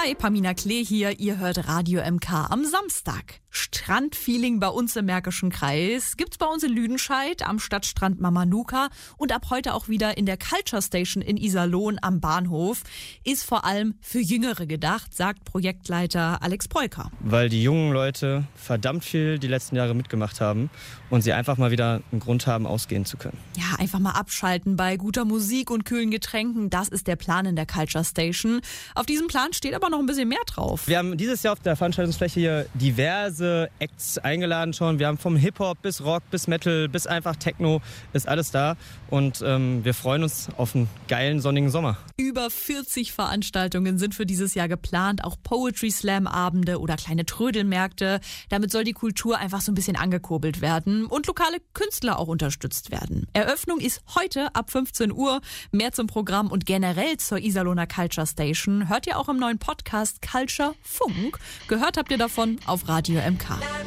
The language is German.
Hi, Pamina Klee hier. Ihr hört Radio MK am Samstag. Strandfeeling bei uns im Märkischen Kreis gibt's bei uns in Lüdenscheid am Stadtstrand Mamanuca und ab heute auch wieder in der Culture Station in Iserlohn am Bahnhof. Ist vor allem für Jüngere gedacht, sagt Projektleiter Alex Peuker. Weil die jungen Leute verdammt viel die letzten Jahre mitgemacht haben und sie einfach mal wieder einen Grund haben, ausgehen zu können. Ja, einfach mal abschalten bei guter Musik und kühlen Getränken. Das ist der Plan in der Culture Station. Auf diesem Plan steht aber noch ein bisschen mehr drauf. Wir haben dieses Jahr auf der Veranstaltungsfläche hier diverse Acts eingeladen schon. Wir haben vom Hip-Hop bis Rock bis Metal bis einfach Techno ist alles da. Und wir freuen uns auf einen geilen sonnigen Sommer. Über 40 Veranstaltungen sind für dieses Jahr geplant. Auch Poetry Slam Abende oder kleine Trödelmärkte. Damit soll die Kultur einfach so ein bisschen angekurbelt werden und lokale Künstler auch unterstützt werden. Eröffnung ist heute ab 15 Uhr. Mehr zum Programm und generell zur Iserlohner Culture Station hört ihr auch im neuen Podcast Culture Funk. Gehört habt ihr davon auf Radio MK.